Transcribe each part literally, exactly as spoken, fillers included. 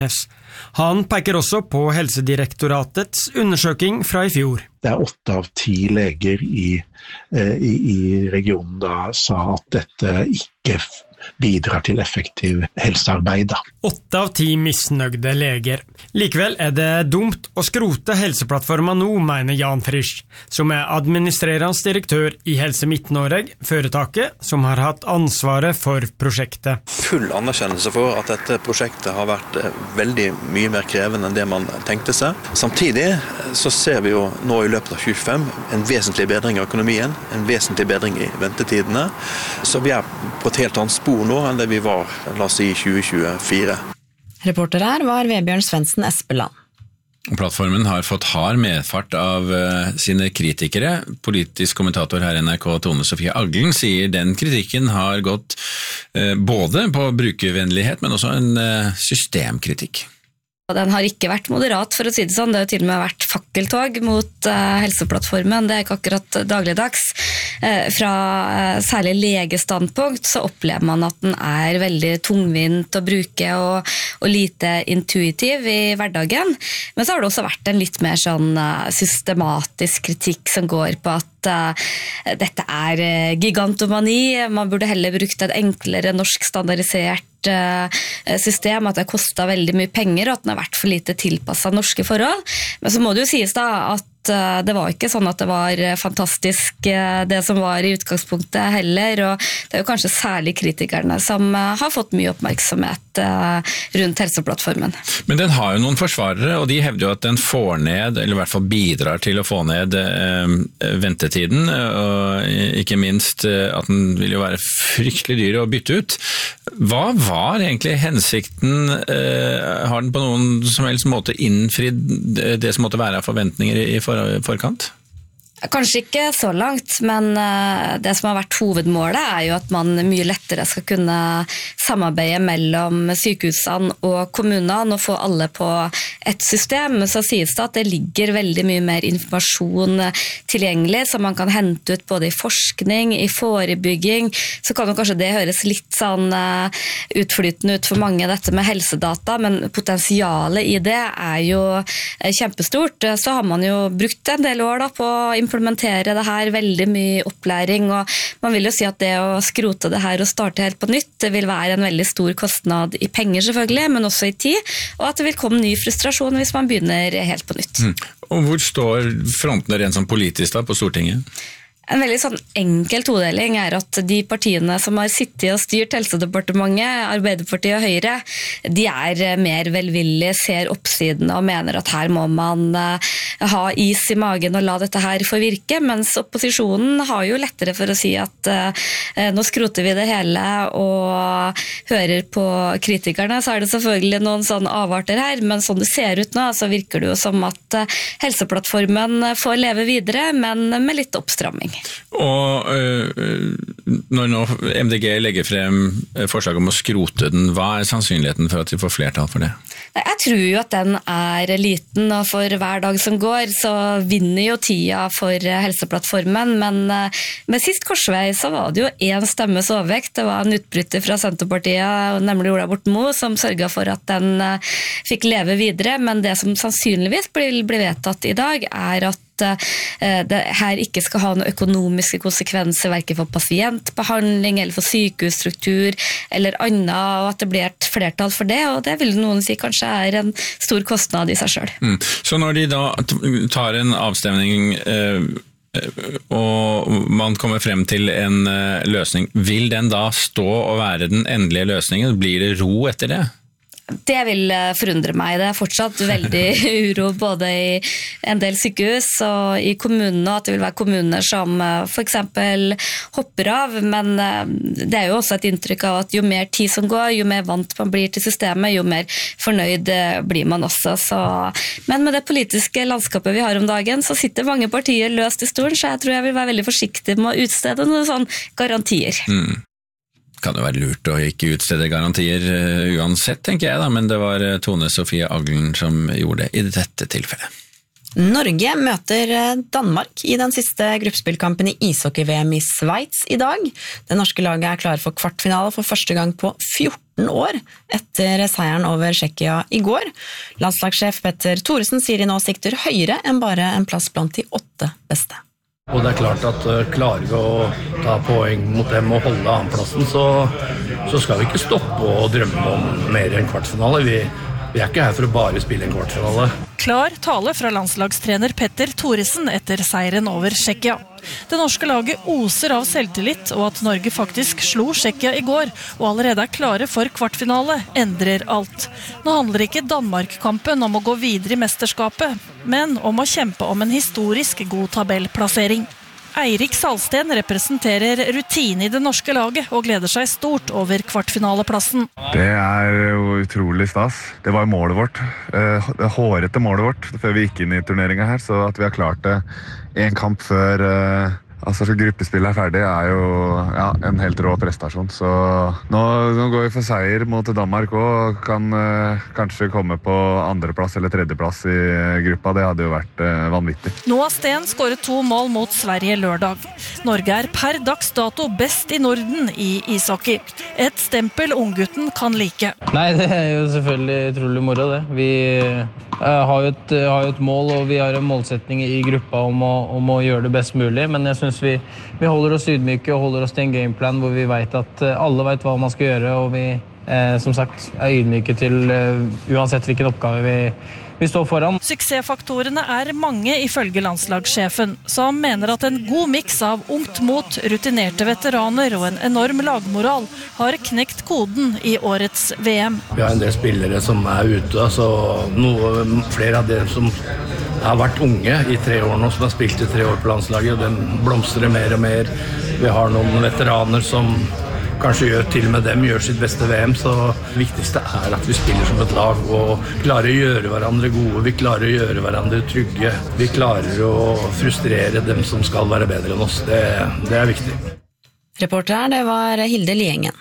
Han peker også på Helsedirektoratets undersøking fra i fjor. Det er åtte av ti leger i, i, i regionen da sa at dette ikke bidrar til effektiv helsearbeid. Åtte av ti misnøgde leger. Likevel er det dumt å skrote helseplattforma nå, mener Jan Frisch, som er administrerende direktør i Helse Midt-Norge, foretaket som har hatt ansvaret for prosjektet. Full anerkjennelse for at dette prosjektet har vært veldig mye mer krevende enn det man tenkte seg. Samtidig så ser vi jo nå i løpet av tjuefem en vesentlig bedring av økonomien, en vesentlig bedring i ventetidene, så vi er på et helt annet spor nå enn det vi var, la oss si, i tjue tjuefire. Reporter her var Vebjørn Svendsen Espeland. Plattformen har fått hard medfart av uh, sine kritikere. Politisk kommentator her i N R K, Tone Sofie Aglen, sier den kritikken har gått uh, både på brukervennlighet, men også en uh, systemkritikk. Den har ikke vært moderat, for å si det sånn. Det har jo til og med vært fakkeltog mot uh, helseplattformen. Det er ikke akkurat dagligdags. Uh, fra uh, særlig legestandpunkt så opplever man at den er veldig tungvint å bruke og, og lite intuitiv i hverdagen. Men så har det også vært en litt mer sånn uh, systematisk kritikk som går på at uh, dette er uh, gigantomani. Man burde heller brukt et enklere norsk standardisert system, at det kostet veldig mye penger, og at den har vært for lite tilpasset norske forhold. Men så må det jo sies da at det var ikke sånn at det var fantastisk det som var i utgangspunktet heller, og det er jo kanskje særlig kritikerne som har fått mye oppmerksomhet rundt helseplattformen. Men den har jo noen forsvarere, og de hevder jo at den får ned, eller i hvert fall bidrar til å få ned eh, ventetiden, og ikke minst at den vil jo være fryktelig dyr å bytte ut. Hva var egentlig hensikten? Eh, har den på noen som helst måte innfridd det som måtte være av forventninger i for forkant? Kanskje ikke så langt, men det som har vært hovedmålet er jo at man mye lettere skal kunne samarbeide mellom sykehusene og kommunene og få alle på et system. Så sies det at det ligger veldig mye mer informasjon tilgjengelig som man kan hente ut både i forskning, i forebygging. Så kan jo kanskje det høres litt sånn utflytende ut for mange, dette med helsedata, men potensialet i det er jo kjempestort. Så har man jo brukt en del år da på å implementere det her, veldig mye opplæring, og man vil jo si at det å skrote det her og starte helt på nytt, det vil være en veldig stor kostnad i penger selvfølgelig, men også i tid, og at det vil komme ny frustrasjon hvis man begynner helt på nytt. Mm. Og hvor står frontene rent som politisk da på Stortinget? En veldig sånn enkel todeling er at de partiene som har sittet og styrt Helsedepartementet, Arbeiderpartiet og Høyre, de er mer velvillige, ser oppsidene og mener at her må man ha is i magen og la dette her få virke, mens opposisjonen har jo lettere for å si at uh, nå skroter vi det hele og hører på kritikerne. Så er det selvfølgelig noen sånne avarter her, men sånn det ser ut nå, så virker det jo som at uh, helseplattformen får leve videre, men med litt oppstramming. Og øh, når nå M D G legger frem forslag om å skrote den, hva er sannsynligheten for at de får flertall for det? Jeg tror jo at den er liten, og for hver dag som går så vinner jo tida for helseplattformen, men med sist korsvei så var det jo en stemmes overvekt. Det var en utbryter fra Senterpartiet, nemlig Ola Borten Moe, som sørget for at den fikk leve videre, men det som sannsynligvis blir, blir vedtatt i dag er at det her ikke skal ha noen økonomiske konsekvenser hverken for pasientbehandling eller for sykehusstruktur eller annet, og at det blir et flertall for det, og det vil noen si kanskje er en stor kostnad i seg selv. Mm. Så når de da tar en avstemning eh, og man kommer frem til en eh, løsning, vil den da stå og være den endelige løsningen? Blir det ro etter det? Det vil forundre meg. Det er fortsatt veldig uro både i en del sykehus og i kommunene, at det vil være kommuner som for eksempel hopper av, men det er jo også et inntrykk av at jo mer tid som går, jo mer vant man blir til systemet, jo mer fornøyd blir man også. Så, men med det politiske landskapet vi har om dagen, så sitter mange partier løst i stolen, så jeg tror jeg vil være veldig forsiktig med å utstede noen sånn garantier. Mm. Kan jo være lurt å ikke utstede garantier uh, uansett, tenker jeg da, men det var uh, Tone Sofie Aglen som gjorde det i dette tilfellet. Norge møter Danmark i den siste gruppespillkampen i ishockey-V M i Sveits i dag. Det norske laget er klar for kvartfinale for første gang på fjorten fjorten år etter seieren over Tsjekkia i går. Landslagssjef Petter Thoresen sier de nå sikter høyere enn bare en plass blant de åtte beste. Og det er klart at uh, klarer vi å ta poeng mot dem og holde annenplassen, så, så skal vi ikke stoppe å drømme om mer enn kvartfinale. Vi, vi er ikke her for å bare spille en kvartfinale. Klar tale fra landslagstrener Petter Thoresen etter seieren over Tsjekkia. Det norske laget oser av selvtillit, og at Norge faktisk slo Tsjekkia i går og allerede er klare for kvartfinale, endrer alt. Nå handler ikke Danmark-kampen om å gå videre i mesterskapet, men om å kjempe om en historisk god tabellplassering. Eirik Salsten representerer rutine i det norske laget og gleder seg stort over kvartfinaleplassen. Det er jo utrolig stas. Det var målet vårt. Det hårete målet vårt før vi gikk inn i turneringen her, så at vi har klart det en kamp før altså så gruppespillet er ferdig er jo ja, en helt rå prestasjon. Så nå, nå går vi for seier mot Danmark og kan uh, kanskje komme på andreplass eller tredjeplass i gruppa. Det hadde jo vært uh, vanvittig. Noah Sten skåret to mål mot Sverige lørdag. Norge er per dags dato best i Norden i ishockey. Et stempel unggutten kan like. Nei, det er jo selvfølgelig utrolig moro det. Vi uh, har, jo et, uh, har jo et mål, og vi har en målsetning i gruppa om å, om å gjøre det best mulig, men jeg synes Vi, vi holder oss ydmyke og holder oss til en gameplan hvor vi vet at alle vet hva man skal gjøre, og vi eh, som sagt er ydmyke til uh, uansett hvilken oppgave vi, vi står foran. Suksessfaktorene er mange ifølge landslagssjefen, som mener at en god miks av ungt mot, rutinerte veteraner og en enorm lagmoral har knekt koden i årets V M. Vi har en del spillere som er ute, altså noe, flere av dem som har vært unge i tre år nå, som har spilt i tre år på landslaget, og den blomstrer mer og mer. Vi har noen veteraner som kanskje gjør, til og med dem gjør sitt beste V M, så det viktigste er at vi spiller som et lag og klarer å gjøre hverandre gode, vi klarer å gjøre hverandre trygge, vi klarer å frustrere dem som skal være bedre enn oss. Det, det er viktig. Reporter her, det var Hilde Liengen.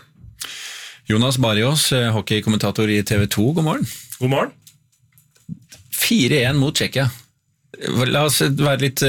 Jonas Barrios, hockeykommentator i T V to, god morgen. God morgen. fire en mot Tsjekkia. La oss være litt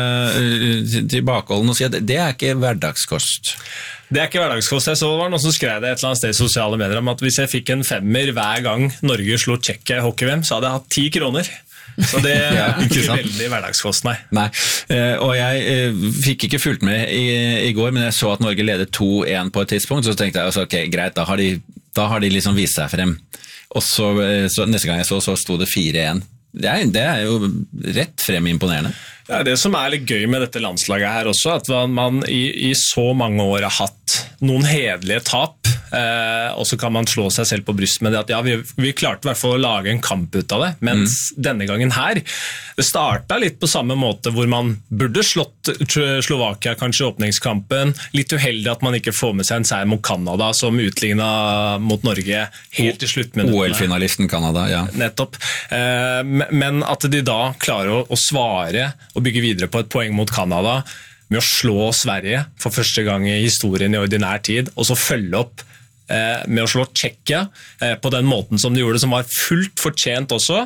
uh, tilbakeholden og si at det er ikke hverdagskost. Det er ikke hverdagskost. Jeg så det var noen som skrev det et eller annet sted i sosiale medier om at hvis jeg fikk en femmer hver gang Norge slo Tsjekkia i hockey-V M, så hadde jeg hatt ti kroner. Så det er ja, ikke, ikke veldig hverdagskost, nei. Nei, uh, og jeg uh, fikk ikke fulgt med i, i går, men jeg så at Norge ledet to en på et tidspunkt, så tenkte jeg, altså, ok, greit, da har de, da har de liksom vist seg frem. Og så, så neste gang jeg så, så sto det fire en. Det er, det er jo rett frem imponerende. Det er det som er litt gøy med dette landslaget her også, at man i, i så mange år har hatt noen hederlige tap, eh, og så kan man slå seg selv på bryst med det at ja, vi, vi klarte i hvert fall å lage en kamp ut av det, mens mm. denne gangen her, det startet litt på samme måte hvor man burde slått Slovakia kanskje i åpningskampen, litt uheldig at man ikke får med seg en seier mot Kanada som utlignet mot Norge helt til sluttminuttene. O L-finalisten Kanada, ja. Nettopp. Eh, men at de da klarer å, å svare og bygge videre på et poeng mot Kanada med å slå Sverige for første gang i historien i ordinær tid, og så følge opp eh, med å slå Tsjekkia eh, på den måten som de gjorde, som var fullt fortjent også.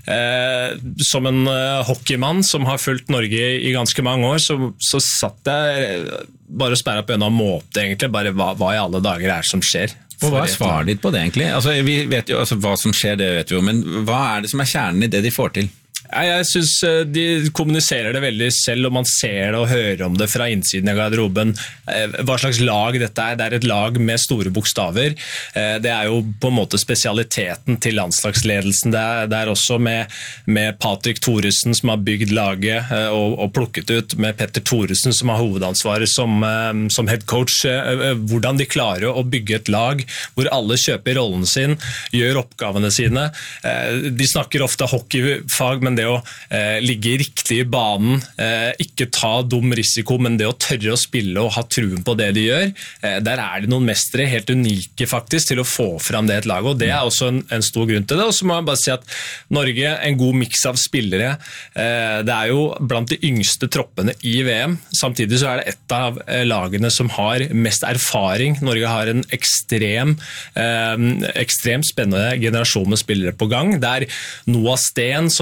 Eh, som en eh, hockeymann som har fulgt Norge i ganske mange år, så, så satt jeg bare og sperret på øynene og måpte egentlig, bare hva, hva i alle dager er som skjer. Og hva er svaret ditt på det egentlig? Altså, vi vet jo, altså, hva som skjer, det vet vi jo, men hva er det som er kjernen i det de får til? Jeg synes de kommuniserer det veldig selv, og man ser det og hører om det fra innsiden av garderoben. Hva slags lag dette er. Det er et lag med store bokstaver. Det er jo på en måte spesialiteten til landslagsledelsen. Det er, det er også med, med Patrick Thoresen som har bygd laget og, og plukket ut, med Petter Thoresen som har hovedansvaret som, som head coach. Hvordan de klarer å bygge et lag hvor alle kjøper rollen sin, gjør oppgavene sine. De snakker ofte hockeyfag, men det å eh, ligge riktig i banen, eh, ikke ta dum risiko, men det å tørre å spille og ha truen på det de gjør, eh, der er det noen mestere helt unike faktisk til å få fram det et lag, og det er også en, en stor grunn til det. Og så må jeg bare si at Norge, en god mix av spillere, eh, det er jo blant de yngste troppene i V M, samtidig så er det et av eh, lagene som har mest erfaring. Norge har en ekstrem, eh, ekstremt spennende generasjon med spillere på gang. Det er Noah Sten som har ut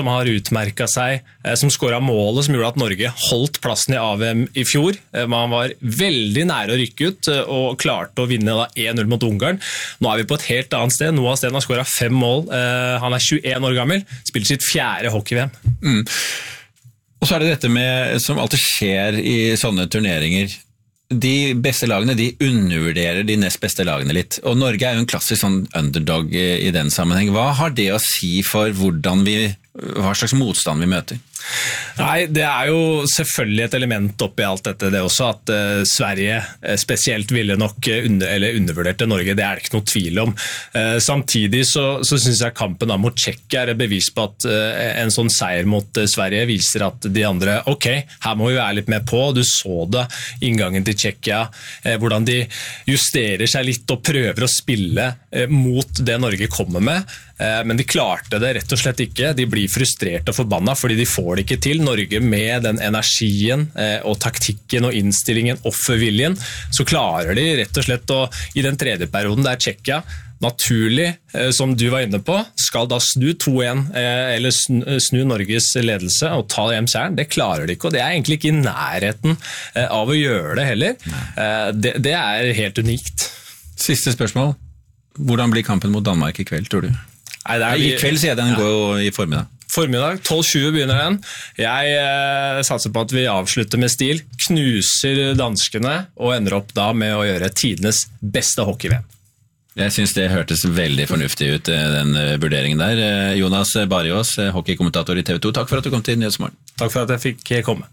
utmerket seg, som skåret målet som gjorde at Norge holdt plassen i A V M i fjor. Man var veldig nære å rykke ut og klarte å vinne da én null mot Ungarn. Nå er vi på et helt annet sted. Noah Sten har skåret fem mål. Han er tjueen år gammel, spiller sitt fjerde hockey-V M. Mm. Og så er det dette med, som alltid skjer i sånne turneringer, de beste lagene, de undervurderer de nest beste lagene litt. Og Norge er jo en klassisk sånn underdog i den sammenheng. Hva har det å si for hvordan vi, hva slags motstand vi møter? Nei, det er jo selvfølgelig et element oppi alt dette, det også, at uh, Sverige uh, spesielt ville nok uh, under, eller undervurderte Norge, det er det ikke noe tvil om. Uh, samtidig så, så synes jeg kampen da mot Tsjekkia er et bevis på at uh, en sånn seier mot uh, Sverige viser at de andre, ok, her må vi være litt med på, du så det inngangen til Tsjekkia, uh, hvordan de justerer seg litt og prøver å spille uh, mot det Norge kommer med, uh, men de klarte det rett og slett ikke, de blir frustrert og forbannet fordi de får det ikke til. Norge med den energien eh, og taktikken og innstillingen, offerviljen, så klarer de rett og slett å, i den tredje perioden der Tsjekkia naturlig, eh, som du var inne på, skal da snu to en eh, eller snu, snu Norges ledelse og ta hjem seieren. Det klarer de ikke, og det er egentlig ikke i nærheten eh, av å gjøre det heller. Eh, det, det er helt unikt. Siste spørsmål. Hvordan blir kampen mot Danmark i kveld, tror du? Nei, det er, I kveld sier jeg den ja. går jo i formiddag. Formiddag, tolv tjue begynner den. Jeg eh, satser på at vi avslutter med stil, knuser danskene og ender opp da med å gjøre tidenes beste hockey-V M. Jeg synes det hørtes veldig fornuftig ut, den vurderingen der. Jonas Barriås, hockeykommentator i T V to, takk for at du kom til Nyhetsmorgen. Takk for at jeg fikk komme.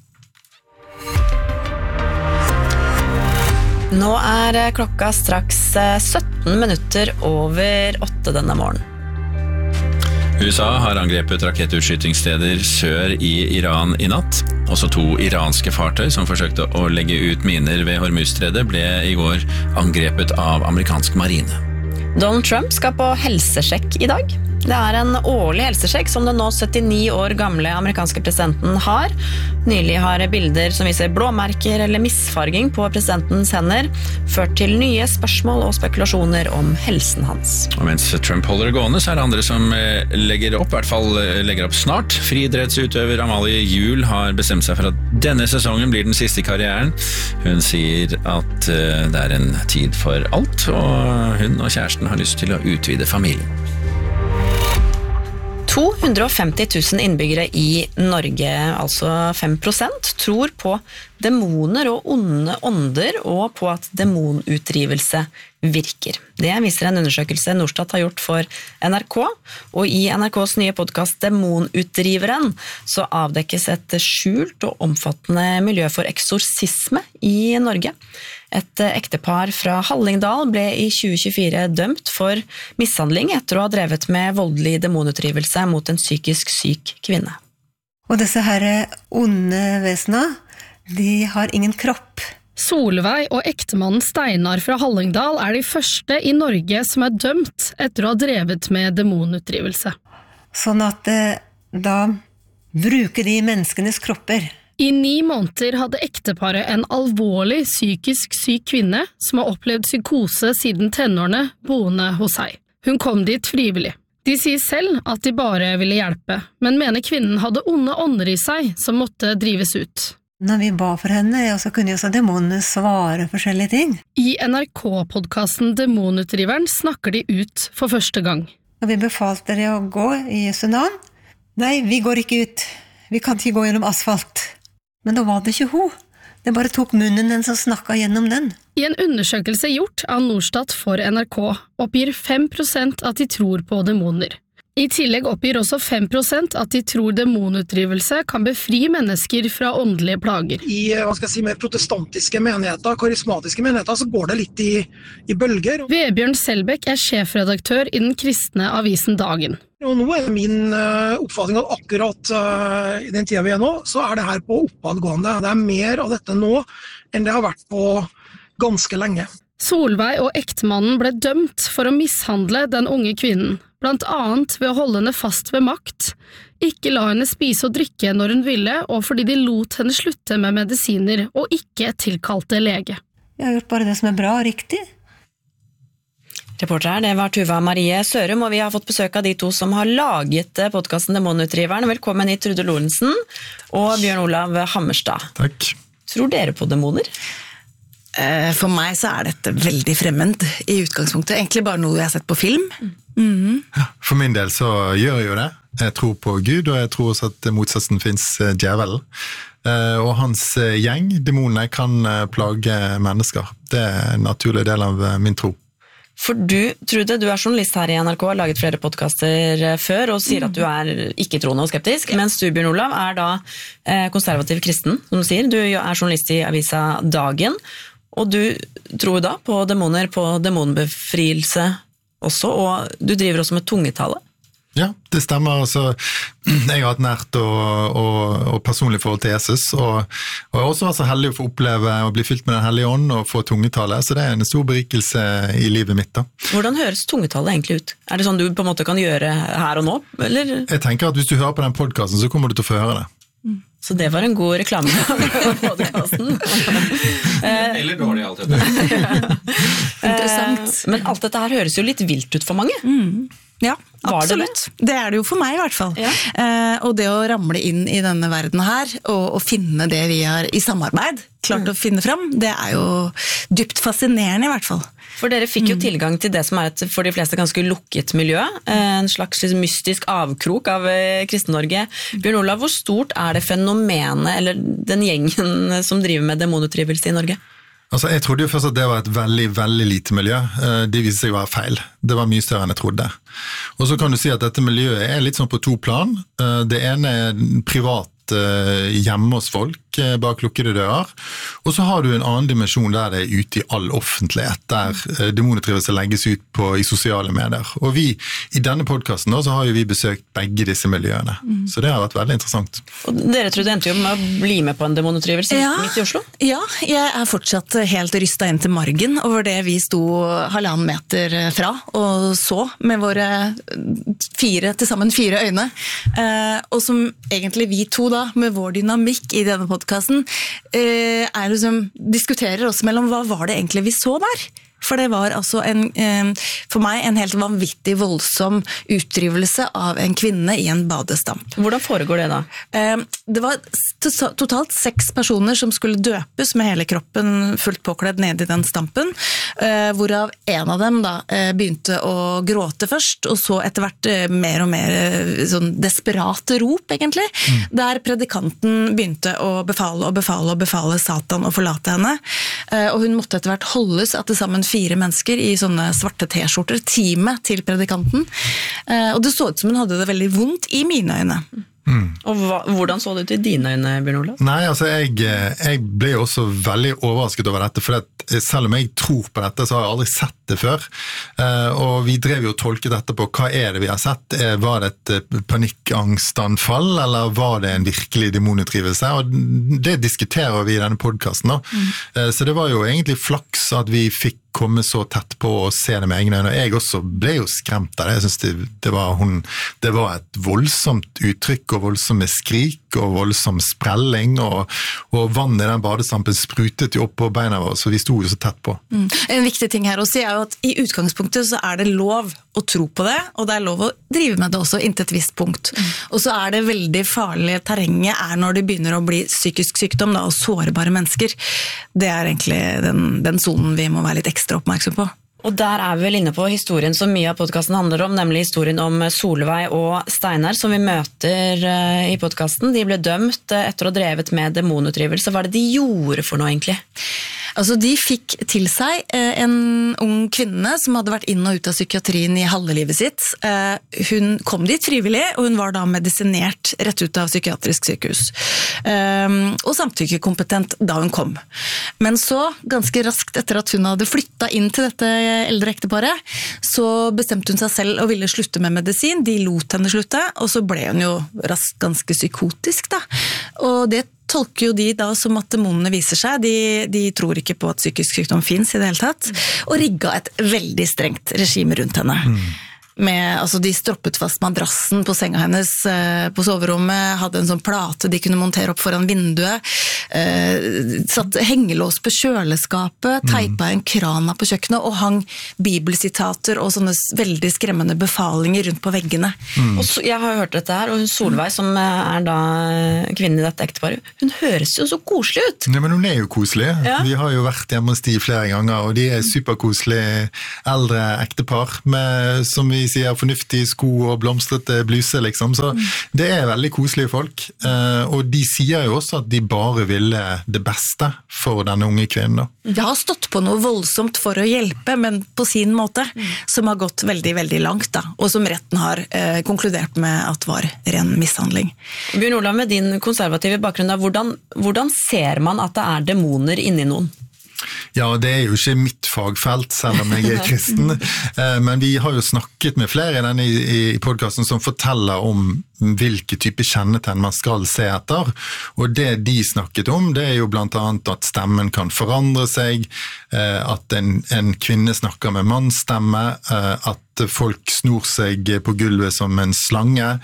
Nå er klokka straks sytten minutter over åtte denne morgen. U S A har angrepet rakettutskytingssteder sør i Iran i natt. Også to iranske fartøy som forsøkte å legge ut miner ved Hormuzstredet ble i går angrepet av amerikansk marine. Donald Trump skal på helsesjekk i dag. Det er en årlig helsesjekk som den nå syttini år gamle amerikanske presidenten har. Nylig har bilder som viser blåmerker eller misfarging på presidentens hender ført til nye spørsmål og spekulasjoner om helsen hans. Og mens Trump holder det gående, så er det andre som legger opp, i hvert fall legger opp snart. Friidrettsutøver Amalie Juel har bestemt seg for at denne sesongen blir den siste i karrieren. Hun sier at det er en tid for alt, og hun og kjæresten har lyst til å utvide familien. to hundre og femti tusen innbyggere i Norge, altså fem prosent, tror på demoner og onde ånder og på at demonutdrivelse virker. Det viser en undersøkelse Norstat har gjort for N R K, og i N R Ks nye podcast Demonutdriveren så avdekkes et skjult og omfattende miljø for eksorsisme i Norge. Et ektepar fra Hallingdal ble i tjue tjuefire dømt for mishandling etter å ha drevet med voldelig demonutdrivelse mot en psykisk syk kvinne. Og disse her onde vesene, de har ingen kropp. Solveig og ektemannen Steinar fra Hallingdal er de første i Norge som er dømt etter å ha drevet med demonutdrivelse. Sånn at da bruker de menneskenes kropper. I ni måneder hadde ekteparet en alvorlig psykisk syk kvinne som har opplevd psykose siden tenårene boende hos seg. Hun kom dit frivillig. De sier selv at de bare ville hjelpe, men mener kvinnen hadde onde ånder i seg som måtte drives ut. Når vi ba for henne, så kunne jo så demonene svare forskjellige ting. I N R K-podcasten Demonutdriveren snakker de ut for første gang. Og vi befalte dere å gå i Jesu navn. Nei, vi går ikke ut. Vi kan ikke gå gjennom asfalt. Men da var det ikke hun. Det bare tok munnen den som snakket gjennom den. I en undersøkelse gjort av Norstat for N R K oppgir fem prosent at de tror på demoner. I tillegg oppgir også fem prosent at de tror demonutdrivelse kan befri mennesker fra åndelige plager. I hva skal jeg si, mer protestantiske menigheter, karismatiske menigheter, så går det litt i, i bølger. Vebjørn Selbekk er sjefredaktør i den kristne avisen Dagen. Og nå er min uh, oppfatning at akkurat uh, i den tiden vi er nå, så er det her på oppadgående. Det er mer av dette nå enn det har vært på ganske lenge. Solveig og ektemannen ble dømt for å mishandle den unge kvinnen, blant annet ved å holde henne fast ved makt, ikke la henne spise og drikke når hun ville, og fordi de lot henne slutte med medisiner og ikke tilkalte lege. Jeg har gjort bare det som er bra og riktig. Reporter her, det var Tuva Marie Sørum, og vi har fått besøk av de to som har laget podcasten Demonutdriveren. Velkommen hit, Trude Lorentzen og Bjørn Olav Hammerstad. Takk. Tror dere på demoner? For meg så er dette veldig fremmed i utgangspunktet. Egentlig bare noe jeg har sett på film. Mm. Ja, for min del så gjør jeg jo det. Jeg tror på Gud, og jeg tror også at motsatsen finnes djevelen. Og hans gjeng, demonene, kan plage mennesker. Det er en naturlig del av min tro. For du, Trude, du er journalist her i N R K, har laget flere podcaster før, og sier at du er ikke-troende og skeptisk, mens du, Bjørn Olav, er da konservativ kristen, som du sier. Du er journalist i avisa Dagen, og du tror da på demoner, på demonbefrielse også, og du driver også med tungetale. Ja, det stemmer. Altså, jeg har hatt nært og, og, og personlig forhold til Jesus, og, og jeg har også vært så heldig å få oppleve å bli fylt med den hellige ånd og få tungetale, så det er en stor berikelse i livet mitt da. Hvordan høres tungetale egentlig ut? Er det sånn du på en måte kan gjøre her og nå, eller? Jeg tenker at hvis du hører på den podcasten, så kommer du til å få høre det. Mm. Så det var en god reklame på podcasten. Eller dårlig alt dette. Interessant. Men alt dette her høres jo litt vilt ut for mange. Mm. Ja, var absolutt. Det, det er det jo for meg i hvert fall. Ja. Eh, og det å ramle inn i denne verden her, og, og finne det vi har i samarbeid, klart mm. å finne frem, det er jo dypt fascinerende i hvert fall. For dere fikk jo mm. tilgang til det som er et for de fleste ganske lukket miljø, en slags mystisk avkrok av Kristen-Norge. Bjørn Olav, hvor stort er det fenomenet, eller den gjengen som driver med demonutdrivelse i Norge? Altså, jeg trodde jo først at det var et veldig, veldig lite miljø. Det viste seg å være feil. Det var mye større enn jeg trodde. Og så kan du si at dette miljøet er litt sånn på to plan. Det ene er privat hjemme hos folk bak lukkede dører, og så har du en annen dimensjon der det er ute i all offentlighet, der demonutdrivelse legges ut på, i sosiale medier. Og vi, i denne podcasten da, så har jo vi besøkt begge disse miljøene, mm. så det har vært veldig interessant. Og dere trodde endte jo med å bli med på en demonutdrivelse ja, midt i Oslo? Ja, jeg er fortsatt helt rystet inn til margen over det vi sto halvannen meter fra og så med våre fire, til sammen fire øyne, og som egentlig vi to da, med vår dynamikk i denne podcasten, er liksom, diskuterer oss mellom hva var det egentlig vi så der? For det var altså en, for meg en helt vanvittig voldsom utdrivelse av en kvinne i en badestamp. Hvordan foregår det da? Det var totalt seks personer som skulle døpes med hele kroppen fullt påkledd ned i den stampen, hvorav en av dem da begynte å gråte først, og så etter hvert mer og mer sånn desperate rop egentlig, mm. der predikanten begynte å befale og befale og befale Satan å forlate henne, og hun måtte etter hvert holdes at det sammen fire mennesker i sånne svarte t-skjorter, teamet til predikanten. Og det så ut som hun hadde det veldig vondt i mine øyne. Mm. Og hva, hvordan så det ut i dine øyne, Bjørn Olav? Nei, altså jeg, jeg ble også veldig overrasket over dette, for at selv om jeg tror på dette, så har jeg aldri sett det før. Og vi drev jo og tolket dette på hva er det vi har sett? Var det et panikkangstanfall, eller var det en virkelig demonutdrivelse? Og det diskuterer vi i denne podcasten da. Mm. Så det var jo egentlig flaks at vi fikk komme så tett på og se det med egne øyne. Og jeg også ble jo skremt av det. Jeg synes det, det, var hun, det var et voldsomt uttrykk og voldsomme skrik og voldsom sprelling, og, og vann i den badestampen sprutet jo opp på beina våre, så vi sto jo så tett på. Mm. En viktig ting her å si er jo at i utgangspunktet så er det lov å tro på det, og det er lov å drive med det også inntil et visst punkt. Mm. Og så er det veldig farlige terrenget er når det begynner å bli psykisk sykdom da, og sårbare mennesker. Det er egentlig den, den zonen vi må være litt ekstra oppmerksom på. Og der er vi vel inne på historien som mye av podcasten handler om, nemlig historien om Solveig og Steinar, som vi møter i podcasten. De ble dømt etter å ha drevet med demonutdrivelse. Hva er det de gjorde for noe egentlig? Altså, de fikk til seg en ung kvinne som hadde vært inn og ut av psykiatrien i halve livet sitt. Hun kom dit frivillig, og hun var da medisinert rett ut av psykiatrisk sykehus. Og samtykkekompetent da hun kom. Men så, ganske raskt etter at hun hadde flyttet inn til dette eldre ekteparet, så bestemte hun seg selv og ville slutte med medisin. De lot henne slutte, og så ble hun jo raskt ganske psykotisk da. Og det tolker jo de da som at demonene viser seg. De, de tror ikke på at psykisk sykdom finnes i det hele tatt, og rigget et veldig strengt regime rundt henne. Mm. med, altså de stroppet fast madrassen på senga hennes eh, på soverommet, hadde en sånn plate de kunne montere opp foran vinduet, eh, satt hengelås på kjøleskapet, teipa en krana på kjøkkenet og hang bibelsitater og sånne veldig skremmende befalinger rundt på veggene. Mm. Og så, jeg har hørt dette her, og Solveig, som er da kvinnen i dette ekteparet, hun høres jo så koselig ut. Nei, men hun er jo koselig. Ja. Vi har jo vært hjemme hos de flere ganger, og de er superkoselige eldre ektepar med, som vi sier, fornuftige sko og blomstrete bluse, liksom. Så mm. det er veldig koselige folk, og de sier jo også at de bare ville det beste for denne unge kvinnen. De har stått på noe voldsomt for å hjelpe, men på sin måte, mm. som har gått veldig, veldig langt, da, og som retten har eh, konkludert med at var ren mishandling. Bjørn Olav, med din konservative bakgrunn, da, hvordan, hvordan ser man at det er demoner inni noen? Ja, det er jo ikke mitt fagfelt, selv om jeg er kristen, men vi har jo snakket med flere i denne i podcasten som forteller om hvilke type kjennetegn man skal se etter, og det de snakket om, det er jo blant annet at stemmen kan forandre seg, at en, en kvinne snakker med mannsstemme, at folk snor seg på gulvet som en slange,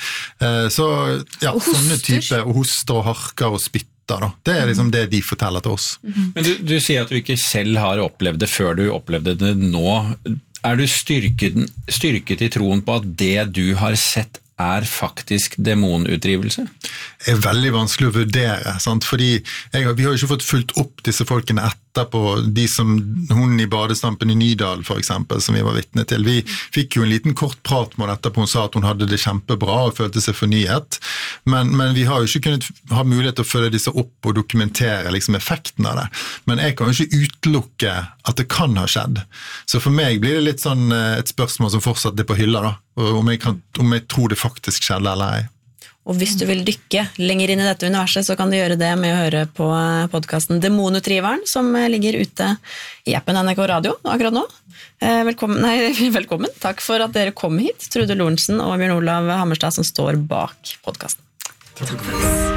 så ja, sånne type, og hoster og harker og spytter. Da. Det er liksom det de forteller til oss. Men du, du sier at du ikke selv har opplevd det før du opplevde det nå. Er du styrket, styrket i troen på at det du har sett er faktisk demonutdrivelse? Det er veldig vanskelig å vurdere, sant? Fordi jeg, vi har jo ikke fått fulgt opp disse folkene etterpå, de som hun i badestampen i Nydal for eksempel, som vi var vitne til. Vi fikk jo en liten kort prat med etterpå, hun sa at hun hadde det kjempebra og følte seg fornyet, men, men vi har jo ikke kunnet ha mulighet til å følge disse opp og dokumentere liksom, effekten av det. Men jeg kan jo ikke utelukke at det kan ha skjedd. Så for meg blir det litt sånn et spørsmål som fortsatt er på hylla da, om jeg, kan, om jeg tror det faktisk skjedde eller ei. Og hvis du vil dykke lenger inn i dette universet, så kan du gjøre det med å høre på podcasten Demonutriveren, som ligger ute i appen N R K Radio akkurat nå. Velkommen, nei, velkommen. Takk for at dere kom hit, Trude Lorentzen og Bjørn Olav Hammerstad, som står bak podcasten. Takk for det.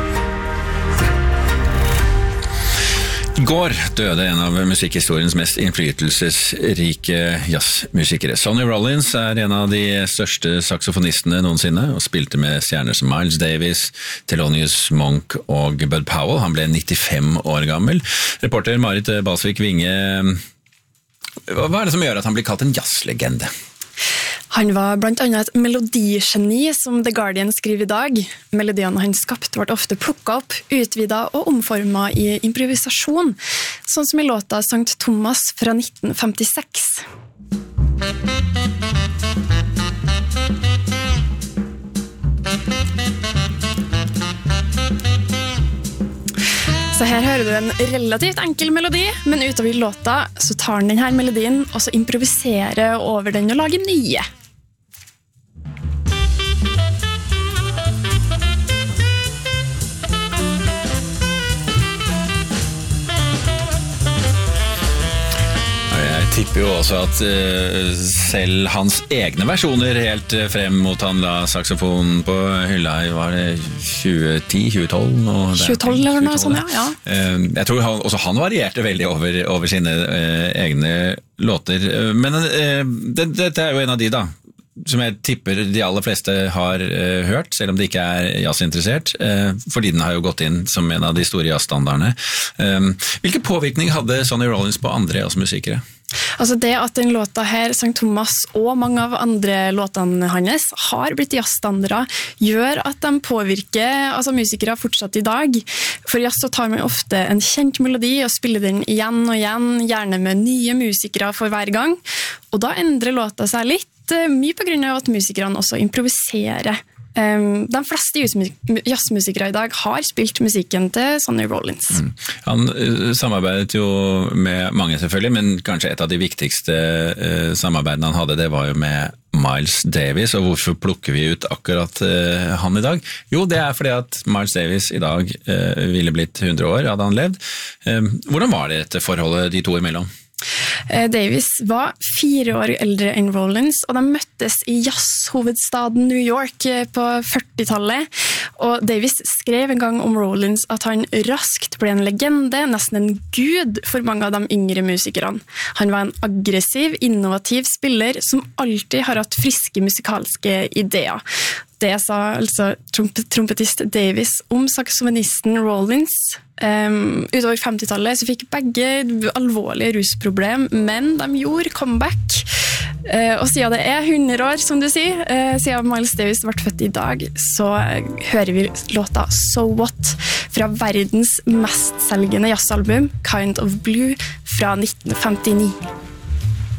I går døde en av musikkhistoriens mest innflytelsesrike jazzmusikere. Sonny Rollins er en av de største saksofonistene noensinne, og spilte med stjerner som Miles Davis, Thelonious Monk og Bud Powell. Han ble nittifem år gammel. Reporter Marit Balsvik Vinge, hva er det som gjør at han blir kalt en jazzlegende? Han var blant annet et melodigeni, som The Guardian skriver i dag. Melodiene han skapte ble ofte plukket opp, utvidet og omformet i improvisasjon, sånn som i låta Sankt Thomas fra nitten femtiseks. Så her hører du en relativt enkel melodi, men utover i låta så tar han denne melodien og så improviserer over den og lager nye. Jeg tipper jo også at uh, selv hans egne versjoner helt uh, frem mot han la saksofonen på hylla i, var det tjue ti, tjue tolv? tjue tolv eller noe sånt, ja. ja. Uh, jeg tror han, også han varierte veldig over, over sine uh, egne låter, uh, men uh, det, dette er jo en av de da, som jeg tipper de aller fleste har uh, hørt, selv om de ikke er jazzinteressert, uh, fordi den har jo gått inn som en av de store jazzstandardene. Uh, hvilke påvirkning hadde Sonny Rollins på andre jazzmusikere? Altså det at den låta her, Sankt Thomas og mange av andre låtene hans har blitt jazzstandarder, gjør at de påvirker altså musikere fortsatt i dag. For jazz så tar man ofte en kjent melodi og spiller den igjen og igjen, gjerne med nye musikere for hver gang. Og da endrer låta seg litt, mye på grunn av at musikerne også improviserer. Um, de fleste jazzmusikere i dag har spilt musikken til Sonny Rollins. Mm. Han uh, samarbeidet jo med mange selvfølgelig, men kanskje et av de viktigste uh, samarbeidene han hadde, det var jo med Miles Davis, og hvorfor plukker vi ut akkurat uh, han i dag? Jo, det er fordi at Miles Davis i dag uh, ville blitt hundre år, hadde han levd. Uh, hvordan var det dette forholdet de to imellom? Davis var fire år eldre enn Rollins, og de møttes i jazzhovedstaden New York på førtitallet. Og Davis skrev en gang om Rollins at han raskt ble en legende, nesten en gud for mange av de yngre musikerne. Han var en aggressiv, innovativ spiller som alltid har hatt friske musikalske ideer. Det sa altså trompetist Davis om saksofonisten Rollins. Um, utover femtitallet så fikk begge alvorlige rusproblem, men de gjorde comeback. Uh, og siden det er hundre år, som du sier, uh, siden Miles Davis ble født i dag, så uh, hører vi låta So What fra verdens mest selgende jazzalbum, Kind of Blue, fra nitten femtini.